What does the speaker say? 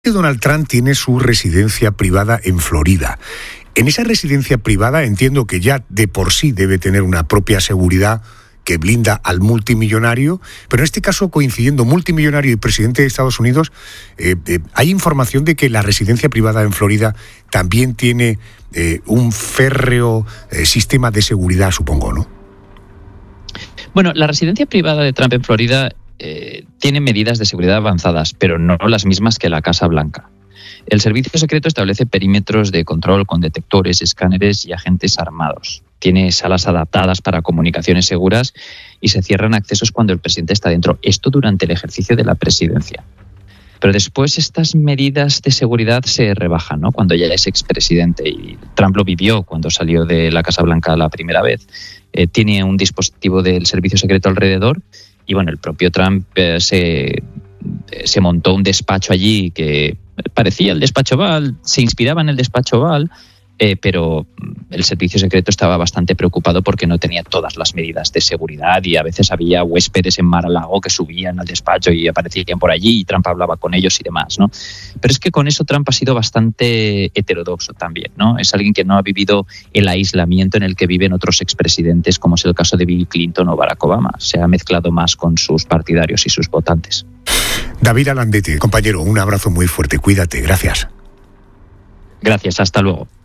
Donald Trump tiene su residencia privada en Florida. En esa residencia privada entiendo que ya de por sí debe tener una propia seguridad que blinda al multimillonario, pero en este caso, coincidiendo multimillonario y presidente de Estados Unidos, hay información de que la residencia privada en Florida también tiene un férreo sistema de seguridad, supongo, ¿no? Bueno, la residencia privada de Trump en Florida tiene medidas de seguridad avanzadas, pero no las mismas que la Casa Blanca. El servicio secreto establece perímetros de control con detectores, escáneres y agentes armados. Tiene salas adaptadas para comunicaciones seguras y se cierran accesos cuando el presidente está dentro. Esto durante el ejercicio de la presidencia. Pero después estas medidas de seguridad se rebajan, ¿no? Cuando ya es expresidente, y Trump lo vivió cuando salió de la Casa Blanca la primera vez. Tiene un dispositivo del servicio secreto alrededor. Y bueno, el propio Trump se montó un despacho allí que parecía el despacho Oval, se inspiraba en el despacho Oval, pero el servicio secreto estaba bastante preocupado porque no tenía todas las medidas de seguridad y a veces había huéspedes en Mar-a-Lago que subían al despacho y aparecían por allí y Trump hablaba con ellos y demás, ¿no? Pero es que con eso Trump ha sido bastante heterodoxo también, ¿no? Es alguien que no ha vivido el aislamiento en el que viven otros expresidentes, como es el caso de Bill Clinton o Barack Obama. Se ha mezclado más con sus partidarios y sus votantes. David Alandete, compañero, un abrazo muy fuerte. Cuídate, gracias. Gracias, hasta luego.